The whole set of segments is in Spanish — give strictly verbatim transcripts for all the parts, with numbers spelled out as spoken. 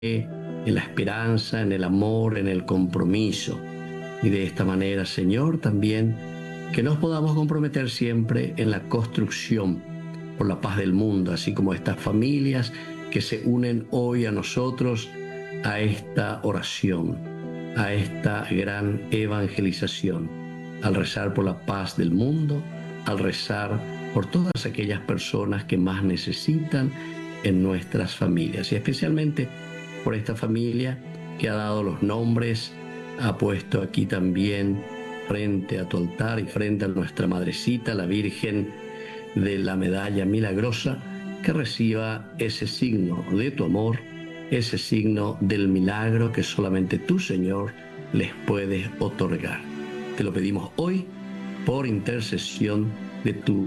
en la esperanza, en el amor, en el compromiso. Y de esta manera, Señor, también que nos podamos comprometer siempre en la construcción por la paz del mundo, así como estas familias que se unen hoy a nosotros, a esta oración, a esta gran evangelización, al rezar por la paz del mundo, al rezar por todas aquellas personas que más necesitan en nuestras familias, y especialmente por esta familia que ha dado los nombres, ha puesto aquí también frente a tu altar y frente a nuestra Madrecita, la Virgen de la Medalla Milagrosa, que reciba ese signo de tu amor, ese signo del milagro que solamente tú, Señor, les puedes otorgar. Te lo pedimos hoy por intercesión de tu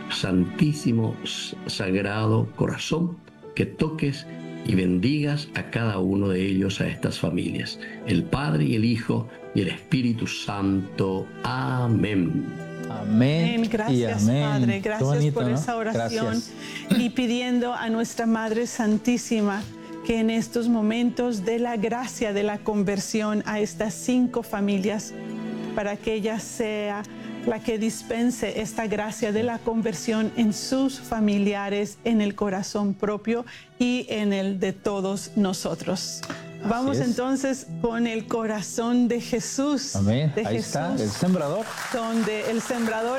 Santísimo Sagrado Corazón, que toques y bendigas a cada uno de ellos, a estas familias, el Padre y el Hijo y el Espíritu Santo. Amén. Amén. Gracias, y amén. Padre. Gracias bonito, por ¿no? esa oración. Gracias. Y pidiendo a nuestra Madre Santísima que en estos momentos dé la gracia de la conversión a estas cinco familias, para que ella sea la que dispense esta gracia de la conversión en sus familiares, en el corazón propio y en el de todos nosotros. Así Vamos es. entonces con el corazón de Jesús. Amén. De ahí Jesús, está, el sembrador. Donde el sembrador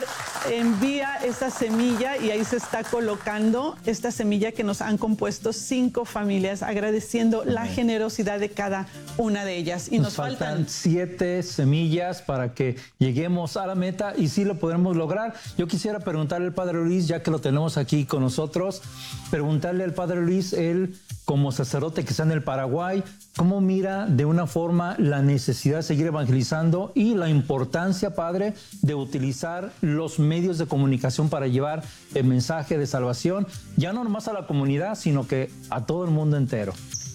envía esa semilla y ahí se está colocando esta semilla que nos han compuesto cinco familias, agradeciendo Amén. la generosidad de cada una de ellas. Y nos, nos faltan, faltan siete semillas para que lleguemos a la meta y sí lo podremos lograr. Yo quisiera preguntarle al Padre Luis, ya que lo tenemos aquí con nosotros, preguntarle al Padre Luis, él como sacerdote que está en el Paraguay, ¿cómo mira de una forma la necesidad de seguir evangelizando y la importancia, Padre, de utilizar los medios de comunicación para llevar el mensaje de salvación, ya no nomás a la comunidad, sino que a todo el mundo entero?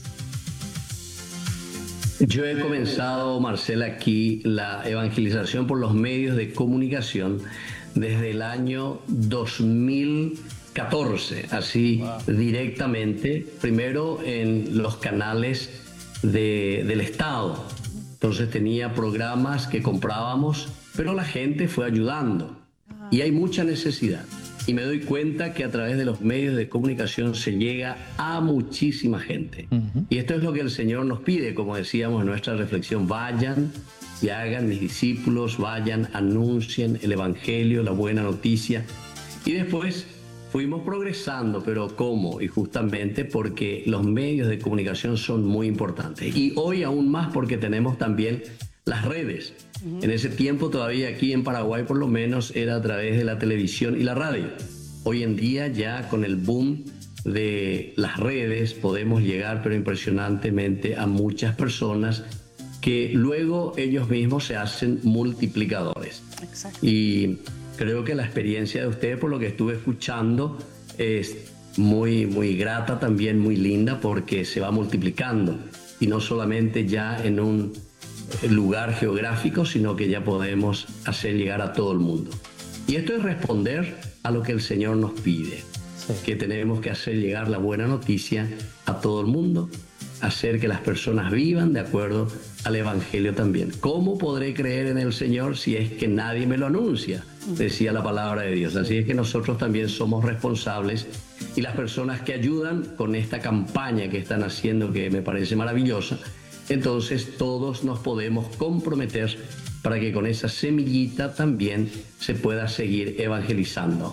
Yo he comenzado, Marcela, aquí la evangelización por los medios de comunicación desde el año dos mil catorce, así wow. directamente, primero en los canales de, del Estado. Entonces tenía programas que comprábamos, pero la gente fue ayudando y hay mucha necesidad. Y me doy cuenta que a través de los medios de comunicación se llega a muchísima gente. Uh-huh. Y esto es lo que el Señor nos pide, como decíamos en nuestra reflexión: vayan y hagan mis discípulos, vayan, anuncien el Evangelio, la buena noticia. Y después fuimos progresando, pero ¿cómo? Y justamente porque los medios de comunicación son muy importantes. Y hoy aún más porque tenemos también las redes. Uh-huh. En ese tiempo todavía aquí en Paraguay por lo menos era a través de la televisión y la radio. Hoy en día ya con el boom de las redes podemos llegar pero impresionantemente a muchas personas que luego ellos mismos se hacen multiplicadores. Exacto. Y creo que la experiencia de ustedes, por lo que estuve escuchando, es muy, muy grata, también muy linda, porque se va multiplicando. Y no solamente ya en un lugar geográfico, sino que ya podemos hacer llegar a todo el mundo. Y esto es responder a lo que el Señor nos pide, sí. que tenemos que hacer llegar la buena noticia a todo el mundo, hacer que las personas vivan de acuerdo al Evangelio también. ¿Cómo podré creer en el Señor si es que nadie me lo anuncia? Decía la palabra de Dios. Así es que nosotros también somos responsables, y las personas que ayudan con esta campaña que están haciendo, que me parece maravillosa, entonces todos nos podemos comprometer para que con esa semillita también se pueda seguir evangelizando.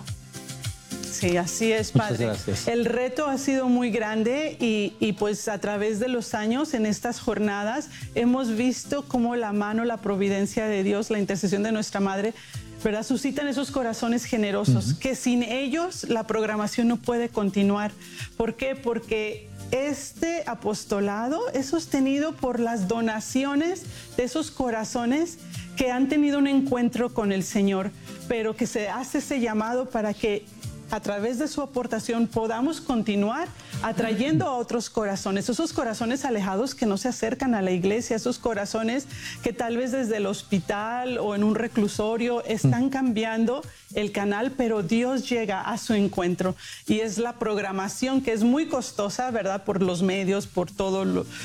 Sí, así es, Padre. Muchas gracias. El reto ha sido muy grande y, y pues a través de los años en estas jornadas hemos visto cómo la mano, la providencia de Dios, la intercesión de nuestra Madre, ¿verdad?, suscitan esos corazones generosos, uh-huh. que sin ellos la programación no puede continuar. ¿Por qué? Porque este apostolado es sostenido por las donaciones de esos corazones que han tenido un encuentro con el Señor, pero que se hace ese llamado para que a través de su aportación podamos continuar atrayendo a otros corazones, esos corazones alejados que no se acercan a la iglesia, esos corazones que tal vez desde el hospital o en un reclusorio están cambiando el canal, pero Dios llega a su encuentro y es la programación que es muy costosa, ¿verdad? Por los medios, por todo lo,